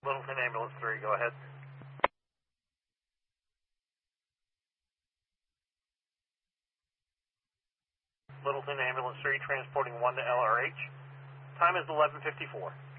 Littleton Ambulance 3, go ahead. Littleton Ambulance 3 transporting 1 to LRH. Time is 11:54.